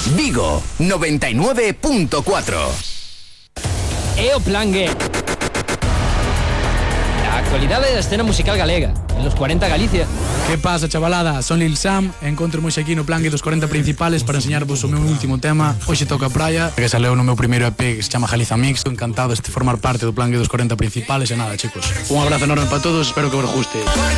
Vigo 99.4. E o Plan G. A actualidade da escena musical galega. En los 40 Galicia. Que pasa, chavalada? Son Lil Sam. Encontremos aquí no Plan G dos 40 principales para enseñarvos o meu último tema. Hoxe toca a praia, que saleu no meu primeiro EP que se chama Jaliza Mix. Estou encantado de formar parte do Plan G dos 40 principales. E nada, chicos, un abrazo enorme para todos. Espero que vos guste.